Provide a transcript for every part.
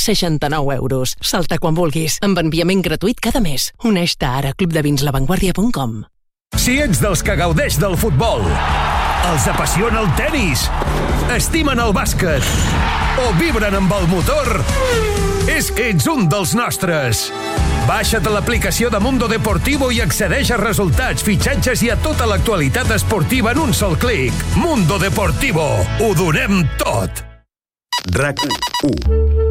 69 euros. Salta quan vulguis, amb enviament gratuït cada mes. Uneix-te ara a clubdevinsLavanguardia.com. Si ets dels que gaudeix del futbol, els apassiona el tenis, estimen el bàsquet o vibren amb el motor, és que ets un dels nostres. Baixa't l'aplicació de Mundo Deportivo i accedeix a resultats, fitxatges i a tota l'actualitat esportiva en un sol clic. Mundo Deportivo. Ho donem tot. RAC1.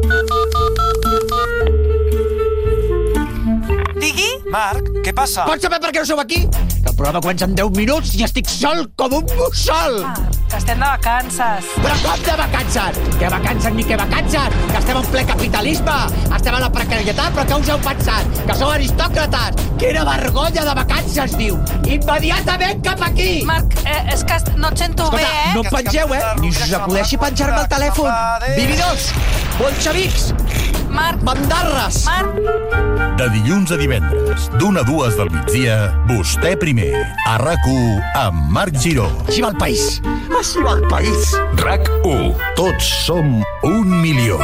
Digui? Marc, què passa? Pots saber per què no sou aquí? Que el programa comença en 10 minuts i estic sol com un mussol. Marc, que estem de vacances. Però com de vacances? Què vacances ni què vacances? Que estem en ple capitalisme. Estem a la precarietat, però què us heu pensat? Que sou aristòcrates. Quina vergonya de vacances, diu. Immediatament cap aquí. Marc, és que no et sento bé, No pengeu, Ni us acudeixi penjar-me el telèfon. Vividors, bolxevics, Marc, bandarres. Marc. De dilluns a divendres, d'1 a 2 del migdia, Vostè primer, a RAC1, amb Marc Giró. Així va el país. Així va el país. RAC1. Tots som 1 milió.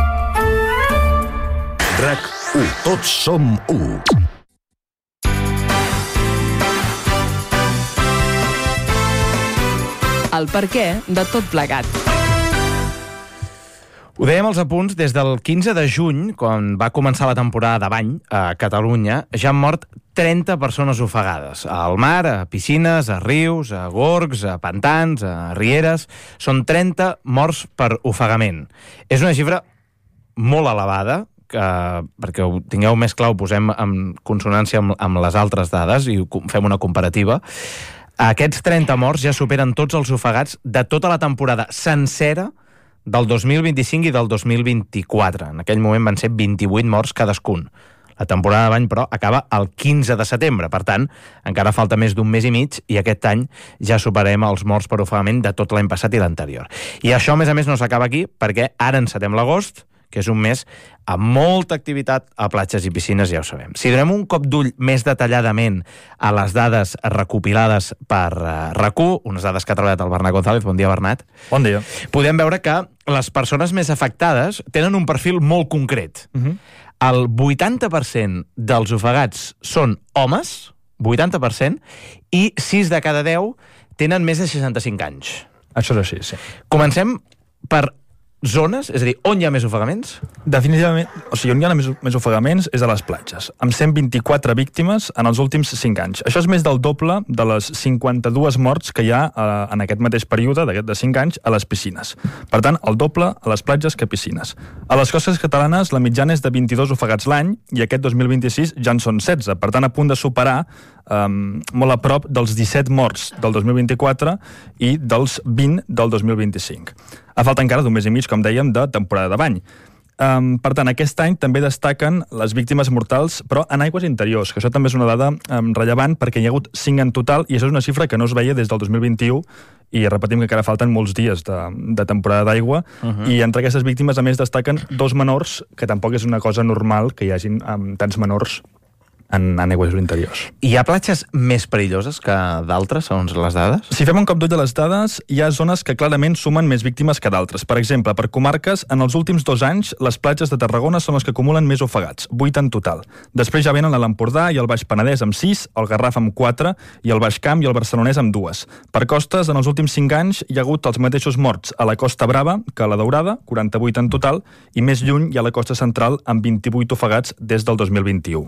RAC1. Tots som 1. El perquè de tot plegat. Ho dèiem als apunts, des del 15 de juny, quan va començar la temporada de bany a Catalunya, ja han mort 30 persones ofegades. Al mar, a piscines, a rius, a gorgs, a pantans, a rieres. Són 30 morts per ofegament. És una xifra molt elevada, perquè ho tingueu més clar, ho posem en consonància amb les altres dades i fem una comparativa. Aquests 30 morts ja superen tots els ofegats de tota la temporada sencera del 2025 i del 2024. En aquell moment van ser 28 morts cadascun. La temporada de bany, però, acaba el 15 de setembre. Per tant, encara falta més d'un mes i mig i aquest any ja superem els morts per ofegament de tot l'any passat i l'anterior. I això, a més, no s'acaba aquí, perquè ara encetem l'agost, que és un mes amb molta activitat a platges i piscines, ja ho sabem. Si donem un cop d'ull més detalladament a les dades recopilades per RAC1, unes dades que ha treballat el Bernat González, bon dia, Bernat. Bon dia. Podem veure que les persones més afectades tenen un perfil molt concret. El 80% dels ofegats són homes, 80%, i 6 de cada 10 tenen més de 65 anys. Això és així, sí. Comencem per zones, és a dir, on hi ha més ofegaments? Definitivament, o sigui, on hi ha més ofegaments és a les platges, amb 124 víctimes en els últims 5 anys. Això és més del doble de les 52 morts que hi ha en aquest mateix període, d'aquest de 5 anys, a les piscines. Per tant, el doble a les platges que a piscines. A les costes catalanes la mitjana és de 22 ofegats l'any i aquest 2026 ja en són 16. Per tant, a punt de superar molt a prop dels 17 morts del 2024 i dels 20 del 2025. A falta encara d'un mes i mig, com dèiem, de temporada de bany. Per tant, aquest any també destaquen les víctimes mortals, però en aigües interiors, que això també és una dada rellevant perquè hi ha hagut 5 en total i això és una xifra que no es veia des del 2021 i repetim que encara falten molts dies de temporada d'aigua i entre aquestes víctimes a més destaquen 2 menors, que tampoc és una cosa normal que hi hagin tants menors en aigües interiors. Hi ha platges més perilloses que d'altres, segons les dades? Si fem un cop d'ull a les dades, hi ha zones que clarament sumen més víctimes que d'altres. Per exemple, per comarques, en els últims 2 anys, les platges de Tarragona són les que acumulen més ofegats, 8 en total. Després ja venen l'Empordà i el Baix Penedès amb 6, el Garraf amb 4 i el Baix Camp i el Barcelonès amb 2. Per costes, en els últims 5 anys hi ha hagut els mateixos morts a la Costa Brava que a la Daurada, 48 en total, i més lluny hi ha la Costa Central amb 28 ofegats des del 2021.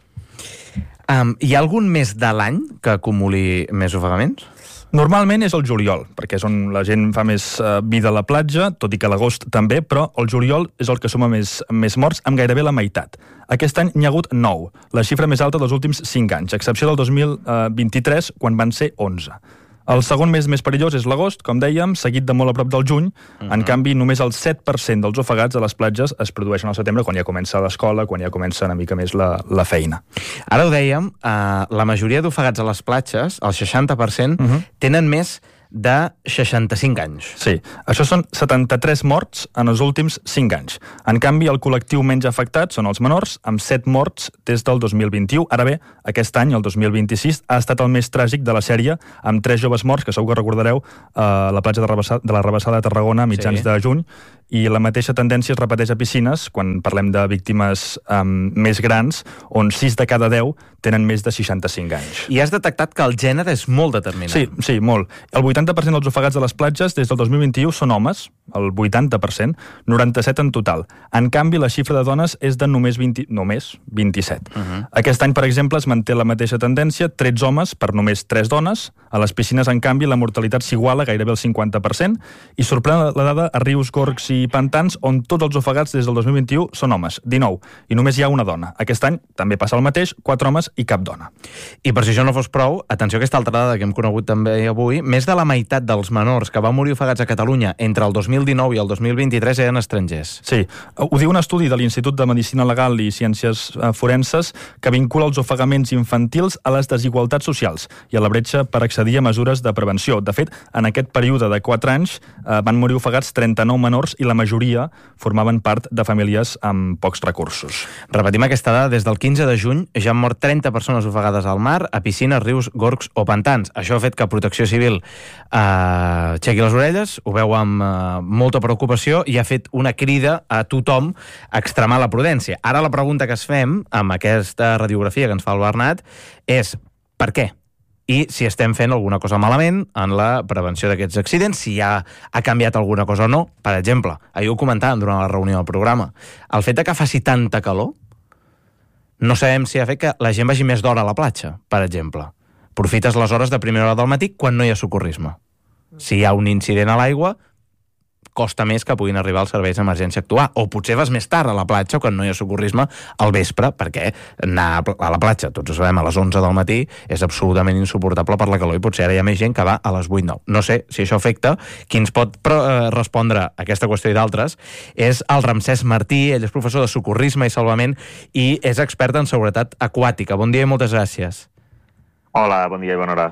Hi ha algun mes de l'any que acumuli més ofegaments? Normalment és el juliol, perquè és on la gent fa més vida a la platja, tot i que l'agost també, però el juliol és el que suma més morts, amb gairebé la meitat. Aquest any n'hi ha hagut 9, la xifra més alta dels últims 5 anys, a excepció del 2023, quan van ser 11. El segon mes més perillós és l'agost, com dèiem, seguit de molt a prop del juny. En canvi, només el 7% dels ofegats a les platges es produeixen al setembre, quan ja comença l'escola, quan ja comença una mica més la feina. Ara ho dèiem, la majoria d'ofegats a les platges, el 60%, tenen més de 65 anys. Sí, això són 73 morts en els últims 5 anys. En canvi, el col·lectiu menys afectat són els menors, amb 7 morts des del 2021. Ara bé, aquest any, el 2026, ha estat el més tràgic de la sèrie, amb 3 joves morts, que segur que recordareu, a la platja de la Rabassada de Tarragona a mitjans de juny, i la mateixa tendència es repeteix a piscines quan parlem de víctimes més grans, on 6 de cada 10 tenen més de 65 anys. I has detectat que el gènere és molt determinant. Sí, molt. El 80% dels ofegats de les platges des del 2021 són homes, el 80%, 97 en total. En canvi, la xifra de dones és de només 27. Aquest any, per exemple, es manté la mateixa tendència, 13 homes per només 3 dones. A les piscines, en canvi, la mortalitat s'iguala gairebé al 50%, i sorprèn la dada a rius, gorgs i pantans, on tots els ofegats des del 2021 són homes, 19, i només hi ha una dona. Aquest any també passa el mateix, 4 homes i cap dona. I per si això no fos prou, atenció a aquesta altra dada que hem conegut també avui, més de la meitat dels menors que van morir ofegats a Catalunya entre el 2019 i el 2023 eren estrangers. Sí, ho diu un estudi de l'Institut de Medicina Legal i Ciències Forenses que vincula els ofegaments infantils a les desigualtats socials i a la bretxa per accedir a mesures de prevenció. De fet, en aquest període de 4 anys van morir ofegats 39 menors i la majoria formaven part de famílies amb pocs recursos. Repetim aquesta dada, des del 15 de juny ja han mort 30 persones ofegades al mar, a piscines, rius, gorgs o pantans. Això ha fet que Protecció Civil aixequi les orelles, ho veu amb molta preocupació i ha fet una crida a tothom a extremar la prudència. Ara la pregunta que es fem amb aquesta radiografia que ens fa el Bernat és per què? I si estem fent alguna cosa malament en la prevenció d'aquests accidents, si ja ha canviat alguna cosa o no. Per exemple, ahir ho comentàvem durant la reunió del programa, el fet que faci tanta calor no sabem si ha fet que la gent vagi més d'hora a la platja, per exemple. Aprofites les hores de primera hora del matí quan no hi ha socorrisme. Si hi ha un incident a l'aigua, costa més que puguin arribar els serveis d'emergència a actuar. O potser vas més tard a la platja quan no hi ha socorrisme al vespre, perquè anar a la platja, tots ho sabem, a les 11 del matí és absolutament insuportable per la calor i potser ara hi ha més gent que va a les 8-9. No sé si això afecta. Qui ens pot respondre a aquesta qüestió i d'altres és el Ramsès Martí. Ell és professor de socorrisme i salvament i és expert en seguretat aquàtica. Bon dia i moltes gràcies. Hola, bon dia i bona hora.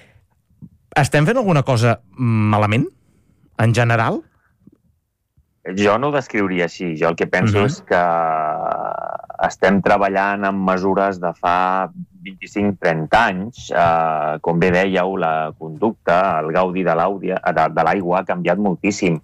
Estem fent alguna cosa malament, en general? Jo no ho descriuria així. Jo el que penso és que estem treballant amb mesures de fa 25-30 anys. Com bé dèieu, la conducta, el gaudi de l'aigua ha canviat moltíssim.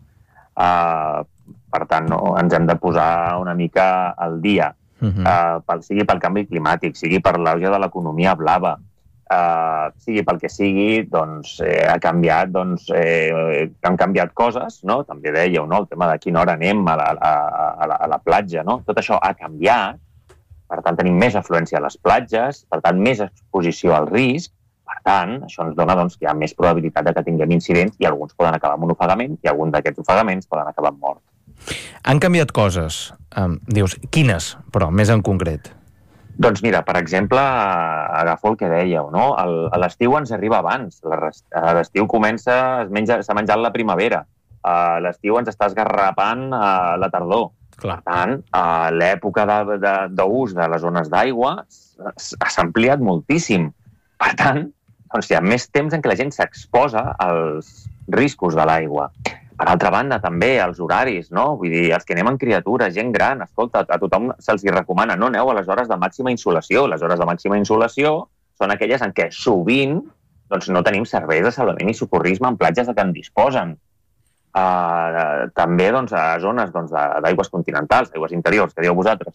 Per tant, ens hem de posar una mica al dia. Sigui pel canvi climàtic, sigui per l'auge de l'economia blava, sigui pel que sigui, doncs ha canviat, han canviat coses, no? També dèieu, no? El tema de quina hora anem a la platja, no? Tot això ha canviat, per tant tenim més afluència a les platges, per tant més exposició al risc, per tant això ens dona que hi ha més probabilitat de que tinguem incidents i alguns poden acabar amb un ofegament i alguns d'aquests ofegaments poden acabar amb mort. Han canviat coses, dius, quines, però més en concret? Doncs mira, per exemple, agafo el que dèieu, no? A l'estiu ens arriba abans. A l'estiu s'ha menjat la primavera. A l'estiu ens està esgarrapant la tardor. Clar. Per tant, l'època d'ús de les zones d'aigua s'ha ampliat moltíssim. Per tant, hi ha més temps en què la gent s'exposa als riscos de l'aigua. Per altra banda, també, els horaris, no? Vull dir, els que anem en criatura, gent gran, escolta, a tothom se'ls recomana, no aneu a les hores de màxima insolació. Les hores de màxima insolació són aquelles en què sovint no tenim serveis de salvament i socorrisme en platges de què en disposen. També a zones d'aigües continentals, d'aigües interiors, que dieu vosaltres,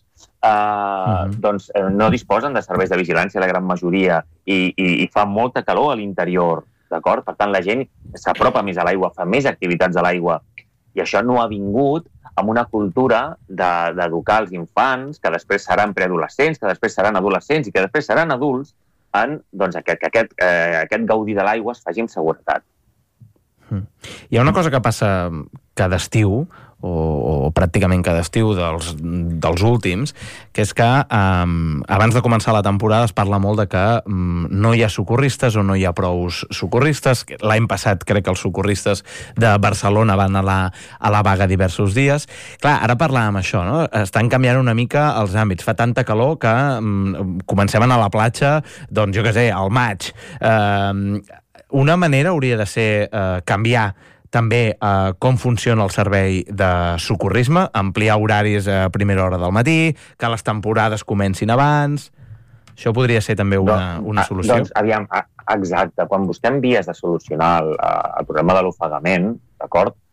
no disposen de serveis de vigilància la gran majoria i fa molta calor a l'interior. D'acord? Per tant, la gent s'apropa més a l'aigua, fa més activitats a l'aigua. I això no ha vingut amb una cultura d'educar els infants, que després seran preadolescents, que després seran adolescents i que després seran adults, que aquest gaudi de l'aigua es faci amb seguretat. Hi ha una cosa que passa cada estiu, o pràcticament cada estiu dels últims, que és que abans de començar la temporada es parla molt de que no hi ha socorristes o no hi ha prou socorristes. L'any passat crec que els socorristes de Barcelona van a la vaga diversos dies. Clar, ara parlàvem això, no? Estan canviant una mica els àmbits. Fa tanta calor que comencem a anar a la platja, doncs jo què sé, al maig. Una manera hauria de ser canviar també com funciona el servei de socorrisme, ampliar horaris a primera hora del matí, que les temporades comencin abans. Això podria ser també una solució. Doncs, aviam, exacte. Quan busquem vies de solucionar el problema de l'ofegament, d'acord?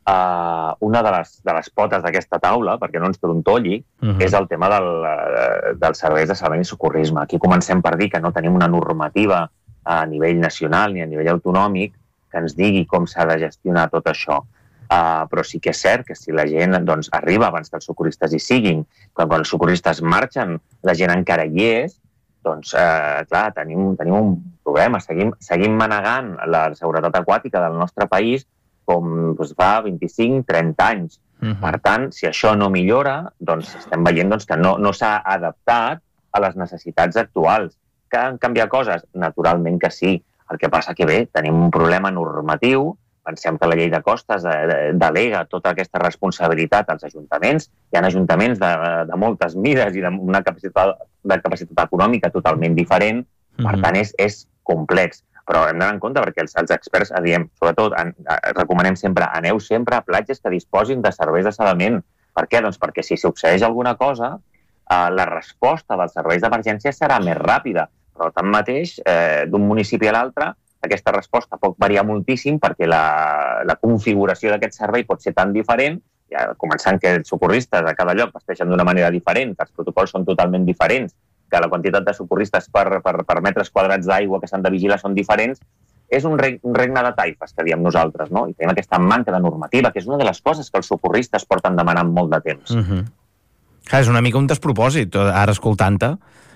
una de les potes d'aquesta taula, perquè no ens trontolli, és el tema dels serveis de salvament i socorrisme. Aquí comencem per dir que no tenim una normativa a nivell nacional ni a nivell autonòmic que ens digui com s'ha de gestionar tot això. Però sí que és cert que si la gent arriba abans que els socorristes hi siguin, quan els socorristes marxen, la gent encara hi és, doncs, clar, tenim un problema. Seguim manegant la seguretat aquàtica del nostre país com fa 25-30 anys. Per tant, si això no millora, doncs estem veient que no s'ha adaptat a les necessitats actuals. Que han canviat coses? Naturalment que sí. El que passa que bé, tenim un problema normatiu. Pensem que la llei de costes delega tota aquesta responsabilitat als ajuntaments. Hi ha ajuntaments de moltes mides i d'una capacitat econòmica totalment diferent. Per tant, és complex. Però hem d'anar en compte perquè els experts diem, sobretot, recomanem sempre, aneu sempre a platges que disposin de serveis de salvament. Per què? Doncs perquè si succeeix alguna cosa, la resposta dels serveis d'emergència serà més ràpida. Però tanmateix, d'un municipi a l'altre, aquesta resposta pot variar moltíssim perquè la configuració d'aquest servei pot ser tan diferent, començant que els socorristes a cada lloc vesteixen d'una manera diferent, que els protocols són totalment diferents, que la quantitat de socorristes per metres quadrats d'aigua que s'han de vigilar són diferents, és un regne de taifes, que diem nosaltres, no? I tenim aquesta manca de normativa, que és una de les coses que els socorristes porten demanant molt de temps. Clar, és una mica un despropòsit, ara escoltant-te,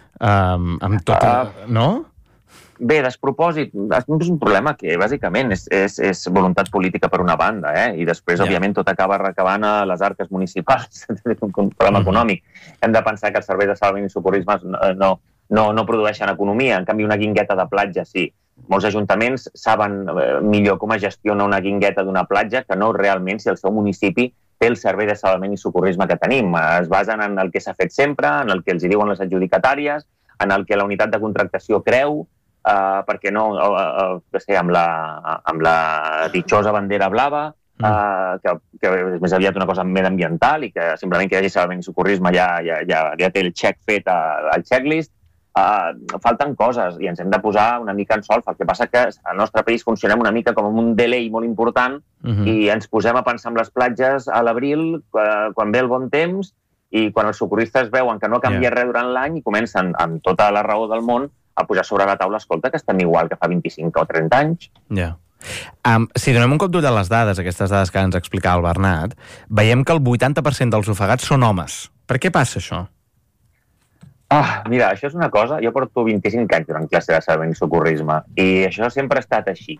amb tot... No? Bé, despropòsit, és un problema que bàsicament és voluntat política per una banda, i després, òbviament, tot acaba recabant a les arques municipals, un problema econòmic. Hem de pensar que els serveis de salvament i socorrisme no produeixen economia, en canvi una guingueta de platja sí. Molts ajuntaments saben millor com es gestiona una guingueta d'una platja que no realment si el seu municipi té el servei de salvament i socorrisme que tenim. Es basen en el que s'ha fet sempre, en el que els diuen les adjudicatàries, en el que la unitat de contractació creu, perquè no, amb la ditxosa bandera blava, que és més aviat una cosa mediambiental i que simplement que hi hagi salvament i socorrisme ja té el check fet al checklist. Falten coses i ens hem de posar una mica en solfa. El que passa que al nostre país funcionem una mica com un delay molt important i ens posem a pensar en les platges a l'abril, quan ve el bon temps, i quan els socorristes veuen que no canvia res durant l'any i comencen, amb tota la raó del món, a posar sobre la taula, escolta, que estem igual que fa 25 o 30 anys. Si donem un cop d'ull a les dades, aquestes dades que ens explicava el Bernat, veiem que el 80% dels ofegats són homes. Per què passa això? Mira, això és una cosa... Jo porto 25 anys donant classe de salvament i socorrisme i això sempre ha estat així.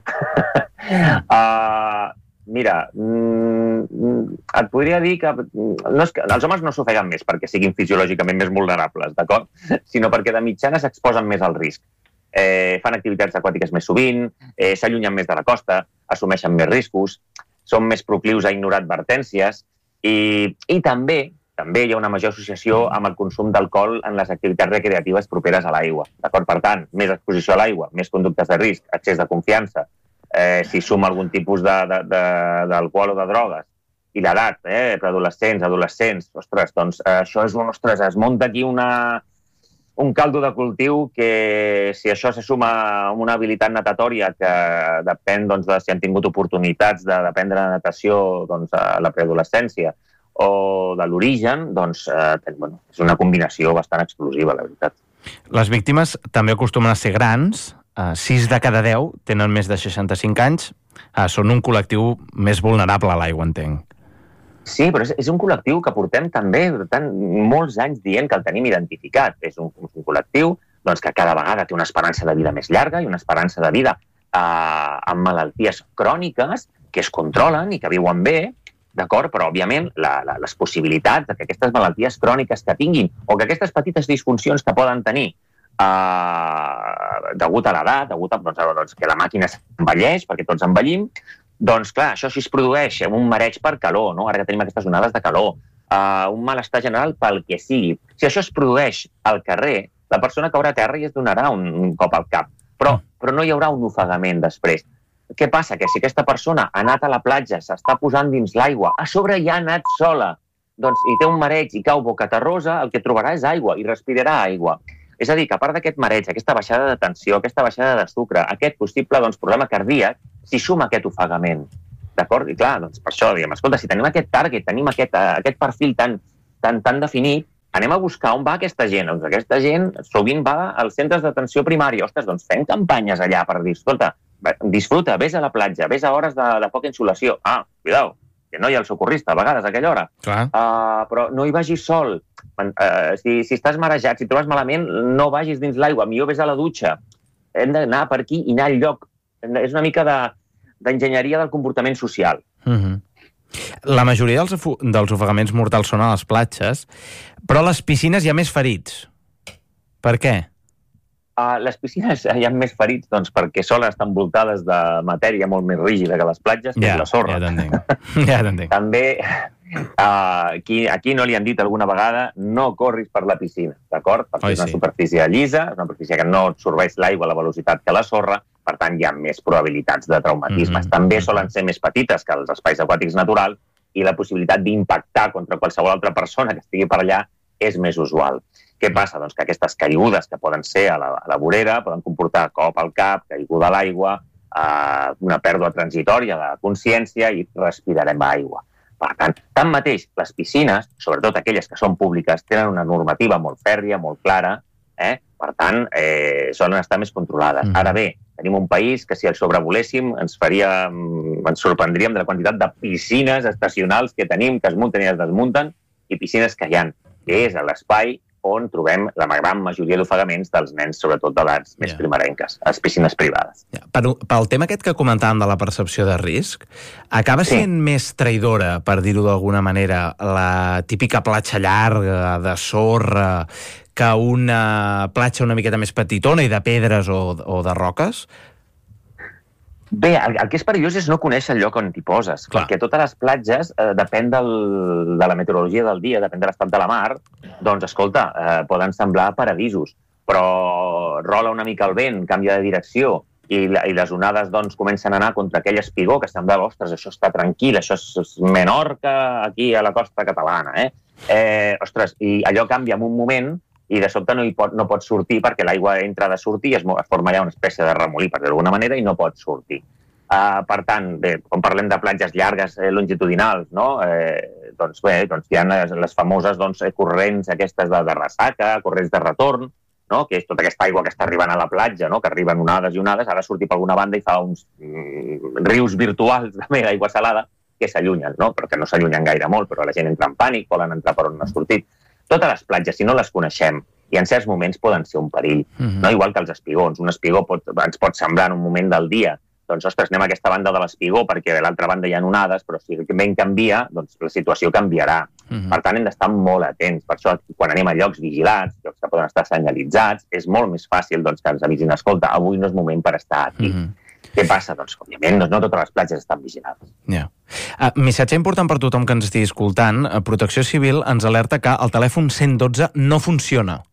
Mira, et podria dir que els homes no s'ofeguen més perquè siguin fisiològicament més vulnerables, d'acord? Sinó perquè de mitjana s'exposen més al risc. Fan activitats aquàtiques més sovint, s'allunyen més de la costa, assumeixen més riscos, són més proclius a ignorar advertències i també hi ha una major associació amb el consum d'alcohol en les activitats recreatives properes a l'aigua. D'acord? Per tant, més exposició a l'aigua, més conductes de risc, excés de confiança, si suma algun tipus d'alcohol o de drogues, i l'edat, preadolescents, adolescents, ostres, doncs això es munta aquí un caldo de cultiu que si això se suma a una habilitat natatòria que depèn de si han tingut oportunitats d'aprendre natació a la preadolescència o de l'origen, doncs és una combinació bastant explosiva, la veritat. Les víctimes també acostumen a ser grans, 6 de cada 10 tenen més de 65 anys, són un col·lectiu més vulnerable a l'aigua, entenc. Sí, però és un col·lectiu que portem també molts anys dient que el tenim identificat. És un col·lectiu que cada vegada té una esperança de vida més llarga i una esperança de vida amb malalties cròniques que es controlen i que viuen bé, d'acord? Però, òbviament, les possibilitats que aquestes malalties cròniques que tinguin o que aquestes petites disfuncions que poden tenir degut a l'edat, degut a que la màquina s'envelleix, perquè tots envellim, doncs, clar, això sí es produeix un mareig per calor, no? Ara que tenim aquestes onades de calor, un malestar general pel que sigui. Si això es produeix al carrer, la persona caurà a terra i es donarà un cop al cap. Però no hi haurà un ofegament després. Què passa? Que si aquesta persona ha anat a la platja, s'està posant dins l'aigua, a sobre ja ha anat sola, i té un mareig i cau bocaterrosa, el que trobarà és aigua i respirarà aigua. És a dir, que a part d'aquest mareig, aquesta baixada de tensió, aquesta baixada de sucre, aquest possible problema cardíac, s'hi suma aquest ofegament. d'acord? I clar, doncs per això diem, escolta, si tenim aquest target, tenim aquest perfil tan definit, anem a buscar on va aquesta gent. Doncs aquesta gent sovint va als centres d'atenció primària. Ostres, doncs fem campanyes allà per dir, escolta, disfruta, vés a la platja, vés a hores de poca insolació. Cuidao, que no hi ha el socorrista a vegades a aquella hora. Però no hi vagis sol. Si estàs marejat, si trobes malament, no vagis dins l'aigua, millor vés a la dutxa. Hem d'anar per aquí i anar al lloc. És una mica d'enginyeria del comportament social. La majoria dels ofegaments mortals són a les platges, però a les piscines hi ha més ferits. Per què? A les piscines hi ha més ferits doncs, perquè solen estar envoltades de matèria molt més rígida que les platges, que és la sorra. Ja t'entenc. També, aquí no li han dit alguna vegada no corris per la piscina, d'acord? Perquè és una superfície llisa, és una superfície que no absorbeix l'aigua a la velocitat que la sorra, per tant hi ha més probabilitats de traumatismes. També solen ser més petites que els espais aquàtics naturals i la possibilitat d'impactar contra qualsevol altra persona que estigui per allà és més usual. Què passa? Doncs que aquestes caigudes que poden ser a la vorera poden comportar cop al cap, caiguda a l'aigua, una pèrdua transitòria de consciència i respirarem aigua. Per tant, tanmateix, les piscines, sobretot aquelles que són públiques, tenen una normativa molt fèrria, molt clara, per tant, solen estar més controlades. Ara bé, tenim un país que si el sobrevoléssim ens sorprendríem de la quantitat de piscines estacionals que tenim, que es munten i es desmunten, i piscines que hi ha, que és l'espai on trobem la gran majoria d'ofegaments dels nens, sobretot d'edats més primerenques, a les piscines privades. Pel tema aquest que comentàvem de la percepció de risc, acaba sent més traïdora, per dir-ho d'alguna manera, la típica platja llarga de sorra que una platja una miqueta més petitona i de pedres o de roques? Bé, el que és perillós és no conèixer el lloc on t'hi poses, perquè totes les platges, depèn de la meteorologia del dia, depèn de l'estat de la mar, doncs, escolta, poden semblar paradisos, però rola una mica el vent, canvia de direcció, i les onades doncs, comencen a anar contra aquell espigó que semblava, ostres, això està tranquil, això és menor que aquí a la costa catalana, ostres, i allò canvia en un moment i de sobte no pot sortir perquè l'aigua entra de sortir i es forma allà una espècie de remolí, per d'alguna manera, i no pot sortir. Per tant, bé, quan parlem de platges llargues longitudinals, no? Doncs bé, hi ha les famoses corrents aquestes de ressaca, corrents de retorn, no? Que és tota aquesta aigua que està arribant a la platja, no? Que arriben onades i onades, ha de sortir per alguna banda i fa uns rius virtuals d'aigua salada que s'allunyen, no? Perquè no s'allunyen gaire molt, però la gent entra en pànic, volen entrar per on no ha sortit. Totes les platges, si no les coneixem, i en certs moments poden ser un perill, no? Igual que els espigons. Un espigó ens pot semblar en un moment del dia, doncs, ostres, anem a aquesta banda de l'espigó perquè de l'altra banda hi ha onades, però si el vent canvia, doncs la situació canviarà. Per tant, hem d'estar molt atents. Per això, quan anem a llocs vigilats, llocs que poden estar senyalitzats, és molt més fàcil que ens avisin, escolta, avui no és moment per estar aquí. Què passa? Doncs, òbviament, no totes les platges estan vigilades. Missatge important per tothom que ens estigui escoltant. Protecció Civil ens alerta que el telèfon 112 no funciona.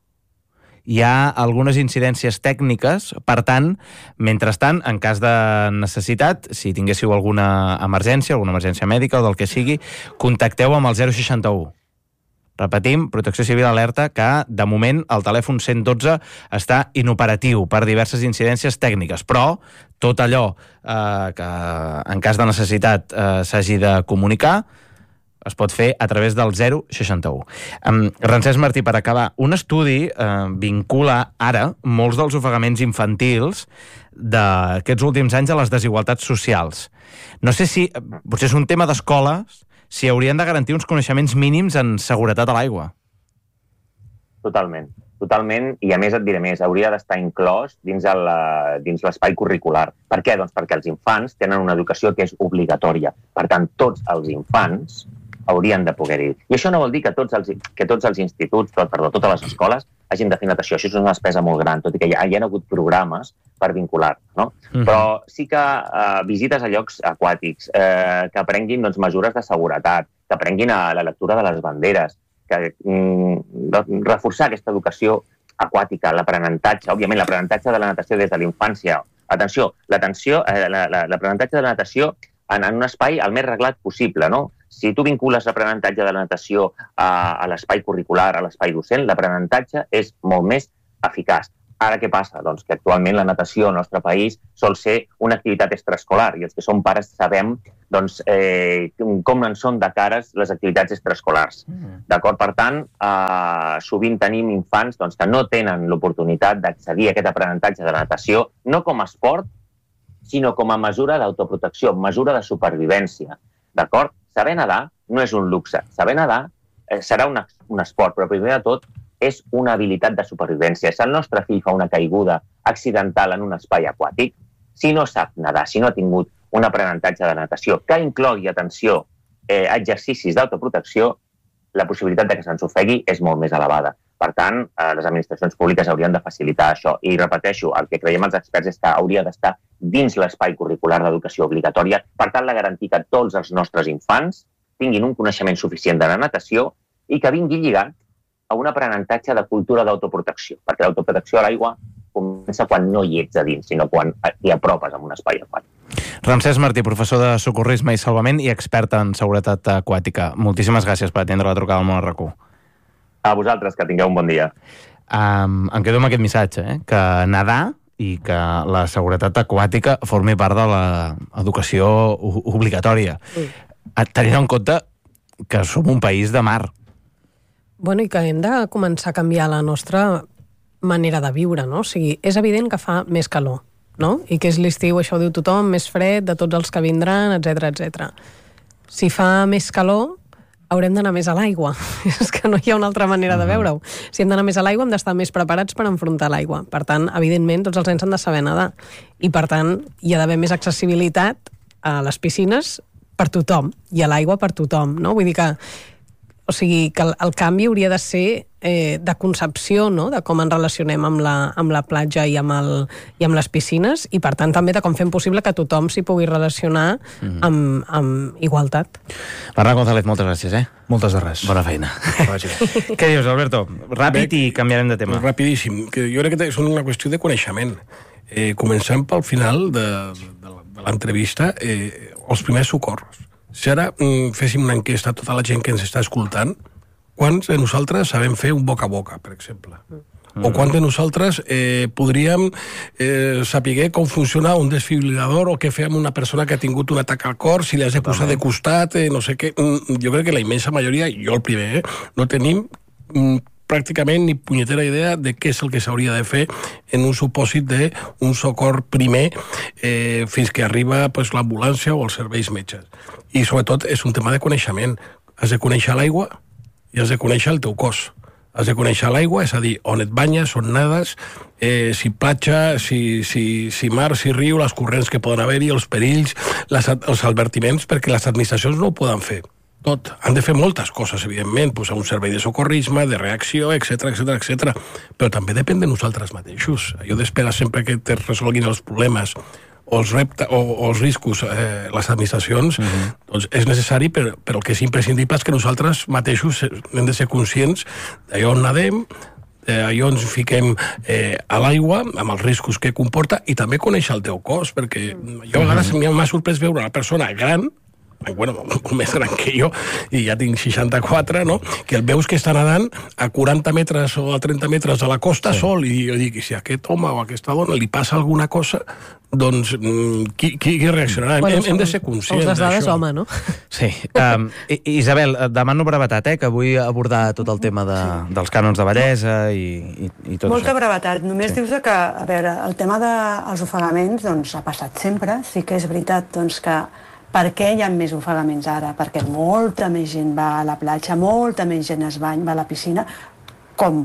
Hi ha algunes incidències tècniques, per tant, mentrestant, en cas de necessitat, si tinguéssiu alguna emergència mèdica o del que sigui, contacteu amb el 061. Repetim, Protecció Civil alerta que, de moment, el telèfon 112 està inoperatiu per diverses incidències tècniques, però tot allò que, en cas de necessitat, s'hagi de comunicar, es pot fer a través del 061. Francesc Martí, per acabar, un estudi vincula ara molts dels ofegaments infantils d'aquests últims anys a les desigualtats socials. No sé si, potser és un tema d'escoles, si haurien de garantir uns coneixements mínims en seguretat a l'aigua. Totalment, i a més et diré més, hauria d'estar inclòs dins l'espai curricular. Per què? Doncs perquè els infants tenen una educació que és obligatòria. Per tant, tots els infants haurien de poder-hi. I això no vol dir que tots els instituts, totes les escoles, hagin definit això. Això és una despesa molt gran, tot i que hi ha hagut programes per vincular, no? Però sí que visites a llocs aquàtics, que aprenguin mesures de seguretat, que aprenguin la lectura de les banderes, que reforçar aquesta educació aquàtica, l'aprenentatge, òbviament l'aprenentatge de la natació des de la infància. Atenció, l'aprenentatge de la natació en un espai el més reglat possible, no? Si tu vincules l'aprenentatge de la natació a l'espai curricular, a l'espai docent, l'aprenentatge és molt més eficaç. Ara què passa? Doncs que actualment la natació al nostre país sol ser una activitat extraescolar i els que som pares sabem com en són de cares les activitats extraescolars. D'acord? Per tant, sovint tenim infants que no tenen l'oportunitat d'accedir a aquest aprenentatge de natació, no com a esport, sinó com a mesura d'autoprotecció, mesura de supervivència. D'acord? Saber nedar no és un luxe. Saber nedar serà un esport, però primer de tot és una habilitat de supervivència. Si el nostre fill fa una caiguda accidental en un espai aquàtic, si no sap nedar, si no ha tingut un aprenentatge de natació que inclogui, atenció, exercicis d'autoprotecció, la possibilitat de que se'ns ofegui és molt més elevada. Per tant, les administracions públiques haurien de facilitar això. I repeteixo, el que creiem els experts és que hauria d'estar dins l'espai curricular d'educació obligatòria, per tal de garantir que tots els nostres infants tinguin un coneixement suficient de la natació i que vingui lligat a un aprenentatge de cultura d'autoprotecció, perquè l'autoprotecció a l'aigua comença quan no hi ets a dins, sinó quan t'hi apropes en un espai aquàtic. Ramsès Martí, professor de socorrisme i salvament i expert en seguretat aquàtica. Moltíssimes gràcies per atendre la trucada al Món RQ. A vosaltres, que tingueu un bon dia. Em quedo amb aquest missatge, que nedar i que la seguretat aquàtica formi part de l'educació obligatòria. Tenint en compte que som un país de mar. Bueno, i que hem de començar a canviar la nostra manera de viure, no? O sigui, és evident que fa més calor, no? I que és l'estiu, això ho diu tothom, més fred de tots els que vindran, etc. Si fa més calor, haurem d'anar més a l'aigua. És que no hi ha una altra manera de veure-ho. Si hem d'anar més a l'aigua, hem d'estar més preparats per enfrontar l'aigua. Per tant, evidentment, tots els nens han de saber nedar. I, per tant, hi ha d'haver més accessibilitat a les piscines per tothom, i a l'aigua per tothom, no? Vull dir que el canvi hauria de ser de concepció, no?, de com ens relacionem amb la platja i amb les piscines, i per tant també de com fem possible que tothom s'hi pugui relacionar amb igualtat. Bernat González, moltes gràcies. Moltes de res. Bona feina. Què dius, Alberto? Ràpid i canviarem de tema. Rapidíssim, que jo crec que és una qüestió de coneixement. Comencem pel final de l'entrevista, els primers socorros. Si ara féssim una enquesta a tota la gent que ens està escoltant, quants de nosaltres sabem fer un boca a boca, per exemple? O quants de nosaltres podríem saber com funciona un desfibrilador o què fer amb una persona que ha tingut un atac al cor, si li has de posar de costat, no sé què. Jo crec que la immensa majoria, jo el primer, no tenim pràcticament ni punyetera idea de què és el que s'hauria de fer en un supòsit d'un socor primer fins que arriba l'ambulància o els serveis metges. I sobretot és un tema de coneixement. Has de conèixer l'aigua i has de conèixer el teu cos. Has de conèixer l'aigua, és a dir, on et banyes, on nades, si platja, si mar, si riu, les corrents que poden haver-hi, els perills, els advertiments, perquè les administracions no ho poden fer tot. Han de fer moltes coses, evidentment, posar un servei de socorrisme, de reacció, etc. Però també depèn de nosaltres mateixos. Allò d'esperar sempre que te resolguin els problemes o els riscos les administracions, doncs és necessari, però el que és imprescindible és que nosaltres mateixos hem de ser conscients d'allò on nadem, allò ens fiquem a l'aigua, amb els riscos que comporta, i també conèixer el teu cos, perquè jo a vegades m'ha sorprès veure una persona gran, molt més gran que jo, i ja tinc 64, no?, que el veus que està nedant a 40 metres o a 30 metres de la costa sol, i jo dic, si a aquest home o a aquesta dona li passa alguna cosa, doncs qui reaccionarà? Hem de ser conscients d'això. Les dades, home, no? Sí. Isabel, demano brevetat, que vull abordar tot el tema dels cànons de bellesa i tot això. Molta brevetat. Només dius que, a veure, el tema dels ofegaments, doncs, ha passat sempre. Sí que és veritat, doncs, que per què hi ha més ofegaments ara? Perquè molta més gent va a la platja, molta més gent es va a la piscina, com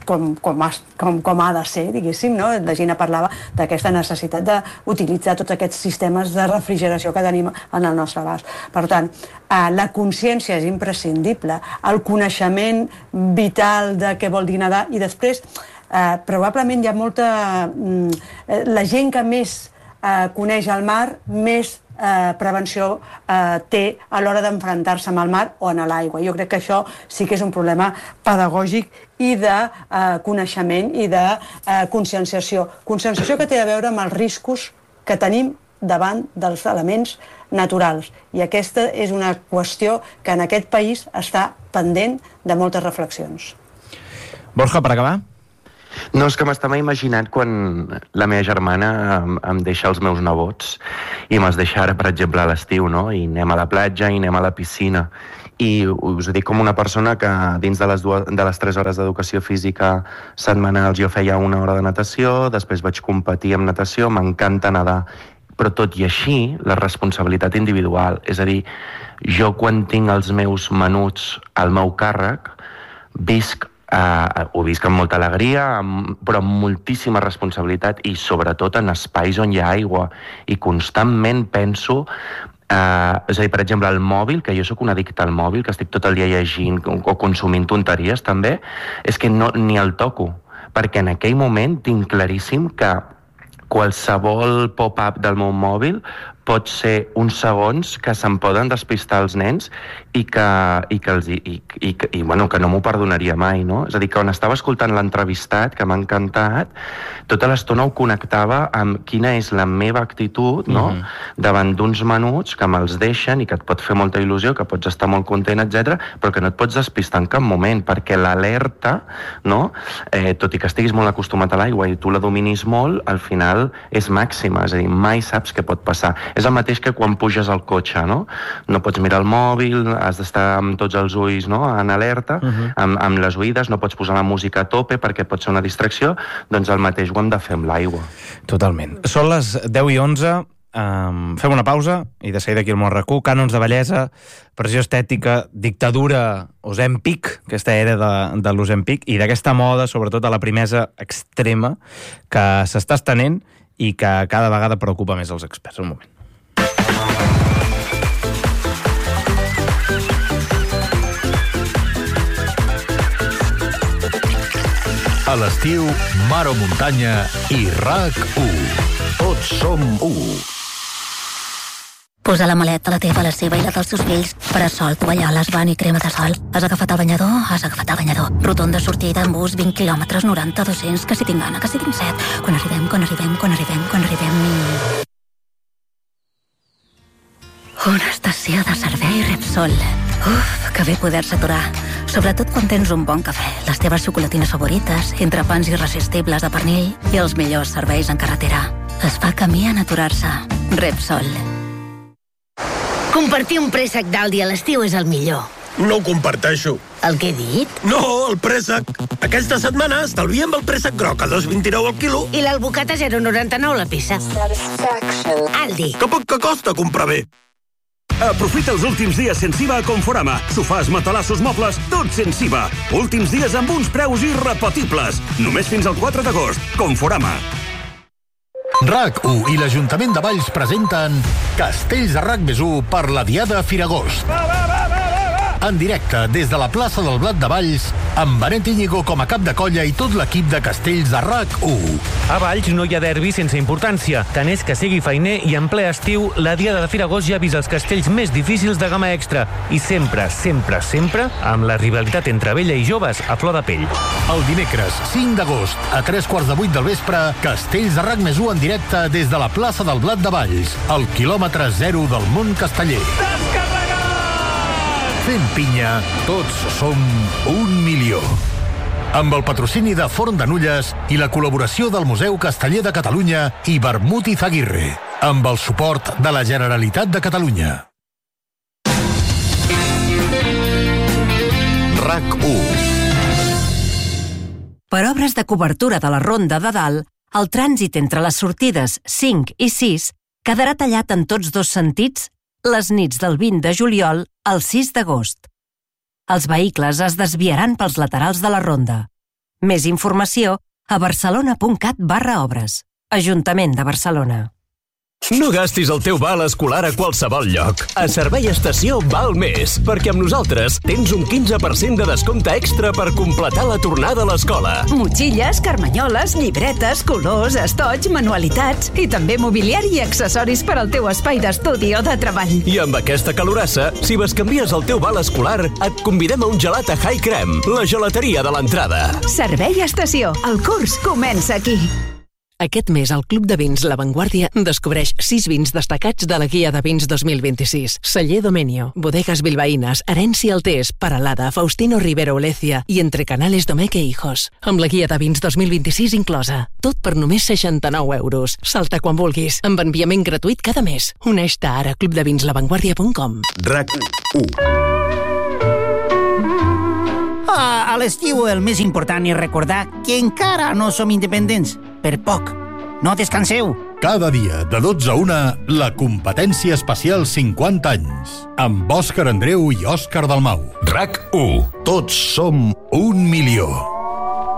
ha de ser, diguéssim, no? La gent parlava d'aquesta necessitat d'utilitzar tots aquests sistemes de refrigeració que tenim en el nostre abast. Per tant, la consciència és imprescindible, el coneixement vital de què vol dir nedar, i després probablement hi ha molta... La gent que més coneix el mar, més prevenció té a l'hora d'enfrontar-se amb el mar o en l'aigua. Jo crec que això sí que és un problema pedagògic i de coneixement i de conscienciació. Conscienciació que té a veure amb els riscos que tenim davant dels elements naturals. I aquesta és una qüestió que en aquest país està pendent de moltes reflexions. Borja, per acabar? No, és que m'estava imaginant quan la meva germana em deixa els meus nebots i me'ls deixa ara, per exemple, a l'estiu, no? I anem a la platja i anem a la piscina. I us ho dic com una persona que dins de les 3 hores d'educació física setmanals jo feia 1 hora de natació, després vaig competir amb natació, m'encanta nedar. Però tot i així, la responsabilitat individual, és a dir, jo quan tinc els meus menuts al meu càrrec, ho visc amb molta alegria, però amb moltíssima responsabilitat i sobretot en espais on hi ha aigua. I constantment penso, és a dir, per exemple, el mòbil, que jo sóc un addicte al mòbil, que estic tot el dia llegint o consumint tonteries també, és que ni el toco, perquè en aquell moment tinc claríssim que qualsevol pop-up del meu mòbil pot ser uns segons que se'n poden despistar els nens i que no m'ho perdonaria mai, no? És a dir, que quan estava escoltant l'entrevistat, que m'ha encantat, tota l'estona ho connectava amb quina és la meva actitud, no? Davant d'uns menuts que me'ls deixen i que et pot fer molta il·lusió, que pots estar molt content, etc, però que no et pots despistar en cap moment, perquè l'alerta, no? Tot i que estiguis molt acostumat a l'aigua i tu la dominis molt, al final és màxima, és a dir, mai saps què pot passar. És el mateix que quan puges al cotxe, no? No pots mirar el mòbil, has d'estar amb tots els ulls, no? En alerta, amb les oïdes, no pots posar la música a tope perquè pot ser una distracció, doncs el mateix ho hem de fer amb l'aigua. Totalment. Són les 10:11, fem una pausa i de seguida aquí al RAC1, cànons de bellesa, pressió estètica, dictadura Ozempic, aquesta era de l'Ozempic, i d'aquesta moda, sobretot de la primesa extrema, que s'està estenent i que cada vegada preocupa més els experts. Un moment. A l'estiu, mar o muntanya i RAC1. Tots som 1. Posa la maleta, la teva, la seva i la dels teus fills. Parasol, tovalloles, bany i crema de sol. Has agafat el banyador? Has agafat el banyador. Rotonda, sortida, en bus, 20 quilòmetres, 90, 200, que si tinc gana, que si tinc set. Quan arribem... Una estació de servei Repsol. Uf, que bé poder-se aturar. Sobretot quan tens un bon cafè, les teves xocolatines favorites, entrepans irresistibles de pernil i els millors serveis en carretera. Es fa camí en aturar-se. Repsol. Compartir un préssec d'Aldi a l'estiu és el millor. No ho comparteixo. El que he dit? No, el préssec. Aquesta setmana estalviem el préssec groc a 2,29 al quilo. I l'albocat a 0,99 la peça. Aldi. Que poc que costa comprar bé. Aprofita els últims dies sense IVA a Conforama. Sofàs, matalassos, mobles, tot sense IVA. Últims dies amb uns preus irrepetibles. Només fins al 4 d'agost. Conforama. RAC1 i l'Ajuntament de Valls presenten Castells de RAC+1 per la Diada Firagost. En directe des de la plaça del Blat de Valls, amb Benet Íñigo com a cap de colla i tot l'equip de Castells de RAC1. A Valls no hi ha derbi sense importància. Tant és que sigui feiner i en ple estiu, la Diada de Firagost ja ha vist els castells més difícils de gamma extra. I sempre, sempre, sempre, amb la rivalitat entre vella i joves a flor de pell. El dimecres 5 d'agost, a 7:45 del vespre, Castells de RAC+1 en directe des de la plaça del Blat de Valls, al quilòmetre 0 del món casteller. Fent pinya, tots som 1 milió. Amb el patrocini de Forn de Nulles i la col·laboració del Museu Casteller de Catalunya i Vermut i Zaguirre, amb el suport de la Generalitat de Catalunya. RAC1. Per obres de cobertura de la Ronda de Dalt, el trànsit entre les sortides 5 i 6 quedarà tallat en tots dos sentits les nits del 20 de juliol al 6 d'agost. Els vehicles es desviaran pels laterals de la ronda. Més informació a barcelona.cat/obres. Ajuntament de Barcelona. No gastis el teu val escolar a qualsevol lloc. A Servei Estació val més, perquè amb nosaltres tens un 15% de descompte extra per completar la tornada a l'escola. Motxilles, carmanyoles, llibretes, colors, estoig, manualitats i també mobiliari i accessoris per al teu espai d'estudi o de treball. I amb aquesta calorassa, si bescanvies el teu val escolar, et convidem a un gelat a High Creme, la gelateria de l'entrada. Servei Estació. El curs comença aquí. Aquest mes al Club de Vins La Vanguardia descobreix 6 vins destacats de la Guia de Vins 2026. Celler Domenio, Bodegas Bilbaínas, Herencia Altés, Paralada, Faustino Rivero Olecia i Entre Canales Domecq e Hijos. Amb la Guia de Vins 2026 inclosa. Tot per només 69 euros. Salta quan vulguis, amb enviament gratuït cada mes. Uneix-te ara a clubdevinslavanguardia.com. RAC1. A l'estiu el més important és recordar que encara no som independents. Per poc. No descanseu. Cada dia, de 12 a 1, la competència especial 50 anys. Amb Òscar Andreu i Òscar Dalmau. RAC1. Tots som 1 milió.